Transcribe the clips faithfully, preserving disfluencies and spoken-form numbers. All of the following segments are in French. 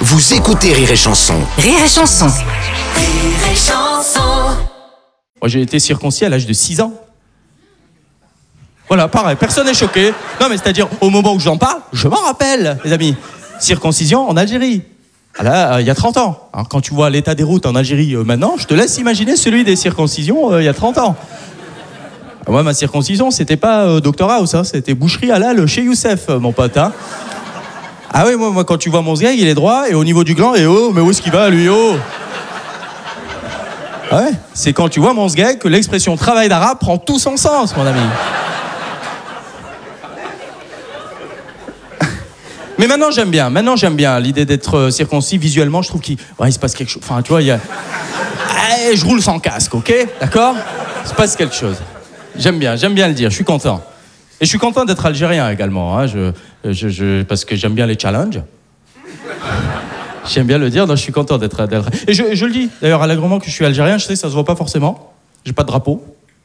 Vous écoutez Rire et Chanson. Rire et Chanson. Rire et Chanson. Moi, j'ai été circoncis à l'âge de six ans. Voilà, pareil, personne n'est choqué. Non, mais c'est-à-dire, au moment où j'en parle, je m'en rappelle, les amis. Circoncision en Algérie. Ah là, euh, il y a trente ans. Alors, quand tu vois l'état des routes en Algérie euh, maintenant, je te laisse imaginer celui des circoncisions euh, il y a trente ans. Ah, moi, ma circoncision, c'était pas euh, Doctor House, hein, c'était boucherie halal chez Youssef, euh, mon pote. Hein. Ah oui, moi, moi, quand tu vois mon sgeg, il est droit, et au niveau du gland, et oh, mais où est-ce qu'il va, lui, oh? Ouais, c'est quand tu vois mon sgeg que l'expression travail d'arabe prend tout son sens, mon ami. Mais maintenant, j'aime bien. Maintenant, j'aime bien l'idée d'être circoncis. Visuellement, je trouve qu'il ouais, il se passe quelque chose. Enfin, tu vois, il y a... Allez, je roule sans casque, ok? D'accord? Il se passe quelque chose. J'aime bien, j'aime bien le dire. Je suis content. Et je suis content d'être algérien également, hein. je, je, je, parce que j'aime bien les challenges. J'aime bien le dire, donc je suis content d'être... d'être... Et je, je le dis, d'ailleurs, allègrement que je suis algérien, je sais, ça se voit pas forcément. J'ai pas de drapeau.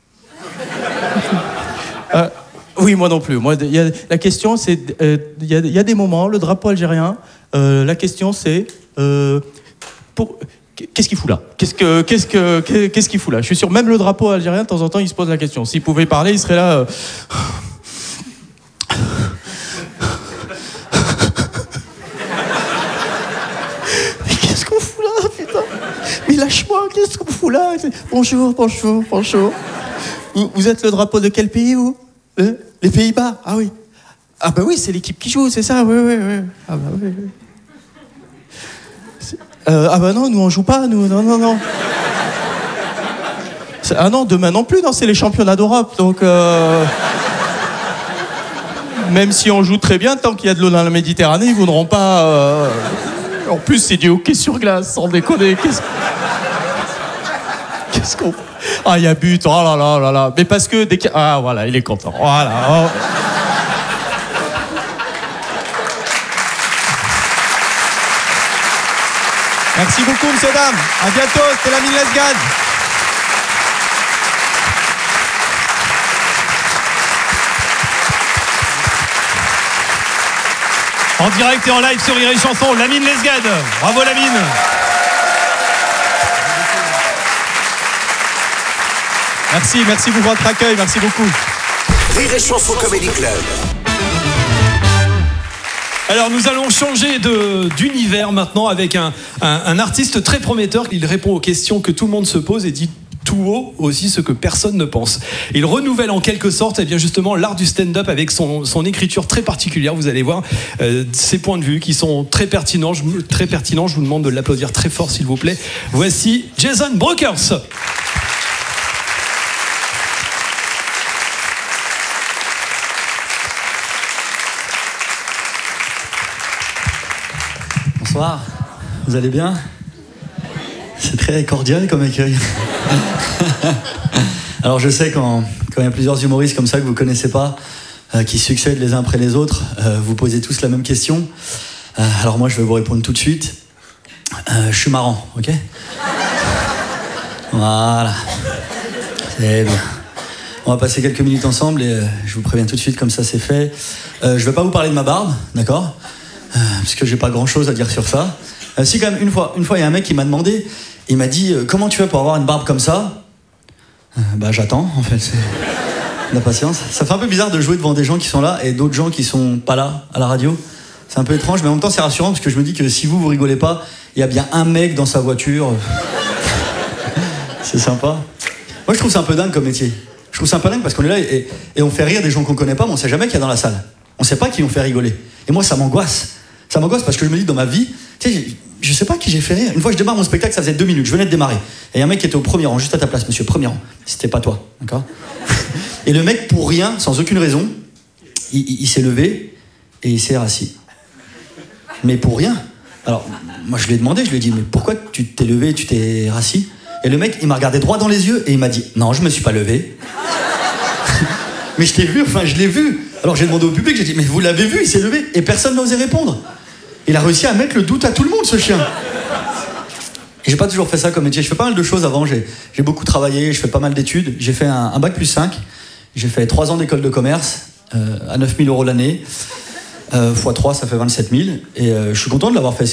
euh, oui, moi non plus. Moi, y a, la question, c'est... Il euh, y, y a des moments, le drapeau algérien, euh, la question, c'est... Euh, pour, qu'est-ce qu'il fout là? Qu'est-ce que, qu'est-ce que, qu'est-ce qu'il fout là? Je suis sûr, même le drapeau algérien, de temps en temps, il se pose la question. S'il pouvait parler, il serait là... Euh, mais lâche-moi, qu'est-ce qu'on fout là? Bonjour, bonjour, bonjour. Vous, vous êtes le drapeau de quel pays, vous? euh, Les Pays-Bas? Ah oui. Ah bah oui, c'est l'équipe qui joue, c'est ça, oui, oui, oui. Ah bah oui, oui. Euh, ah bah non, nous on joue pas, nous, non, non, non. C'est, ah non, demain non plus, non, c'est les championnats d'Europe, donc... Euh... Même si on joue très bien, tant qu'il y a de l'eau dans la Méditerranée, ils voudront pas... Euh... En plus, c'est du hockey sur glace, sans déconner. Qu'est-ce, Qu'est-ce qu'on... Ah, il y a but, oh là là là là. Mais parce que... Dès que... Ah, voilà, il est content. Voilà. Oh. Merci beaucoup, monsieur, dames. À bientôt, c'était Lamine Lesgad. En direct et en live sur Rire et Chanson, Lamine Lesgad. Bravo Lamine. Merci, merci pour votre accueil, merci beaucoup. Rire et Chanson Comedy Club. Alors nous allons changer de, d'univers maintenant avec un, un, un artiste très prometteur. Il répond aux questions que tout le monde se pose et dit tout haut aussi ce que personne ne pense. Il renouvelle en quelque sorte eh bien justement l'art du stand-up avec son, son écriture très particulière. Vous allez voir euh, ses points de vue qui sont très pertinents. Je, très pertinents. Je vous demande de l'applaudir très fort s'il vous plaît. Voici Jason Brokers. Bonsoir, vous allez bien? C'est très cordial comme accueil. Alors je sais quand, quand il y a plusieurs humoristes comme ça que vous ne connaissez pas, euh, qui succèdent les uns après les autres, euh, vous posez tous la même question. Euh, alors moi je vais vous répondre tout de suite. Euh, je suis marrant, ok? Voilà. C'est bien. On va passer quelques minutes ensemble et euh, je vous préviens tout de suite, comme ça c'est fait. Euh, je ne vais pas vous parler de ma barbe, d'accord? euh, Parce que j'ai pas grand chose à dire sur ça. Euh, si quand même, une fois, une fois il y a un mec qui m'a demandé, il m'a dit euh, comment tu fais pour avoir une barbe comme ça? euh, Bah j'attends en fait, c'est la patience. Ça fait un peu bizarre de jouer devant des gens qui sont là et d'autres gens qui sont pas là à la radio. C'est un peu étrange, mais en même temps c'est rassurant parce que je me dis que si vous vous rigolez pas, il y a bien un mec dans sa voiture. C'est sympa. Moi je trouve ça un peu dingue comme métier. Je trouve ça un peu dingue parce qu'on est là et, et on fait rire des gens qu'on connaît pas, mais on sait jamais qu'il y a dans la salle. On sait pas qui on fait rigoler. Et moi ça m'angoisse. Ça m'angoisse parce que je me dis dans ma vie, tu sais, je sais pas qui j'ai fait rire. Une fois que je démarre mon spectacle, ça faisait deux minutes. Je venais de démarrer. Et il y a un mec qui était au premier rang, juste à ta place, monsieur, premier rang. C'était pas toi, d'accord? Et le mec, pour rien, sans aucune raison, il, il, il s'est levé et il s'est rassis. Mais pour rien. Alors, moi je lui ai demandé, je lui ai dit, mais pourquoi tu t'es levé et tu t'es rassis? Et le mec, il m'a regardé droit dans les yeux et il m'a dit, non, je me suis pas levé. Mais je t'ai vu, enfin, je l'ai vu. Alors j'ai demandé au public, j'ai dit, mais vous l'avez vu, il s'est levé. Et personne n'a osé répondre. Il a réussi à mettre le doute à tout le monde, ce chien. Et j'ai pas toujours fait ça comme métier. Je fais pas mal de choses avant. J'ai, j'ai beaucoup travaillé, je fais pas mal d'études. J'ai fait un, un bac plus cinq. J'ai fait trois ans d'école de commerce euh, à neuf mille euros l'année. Euh, fois trois, ça fait vingt-sept mille. Et euh, je suis content de l'avoir fait.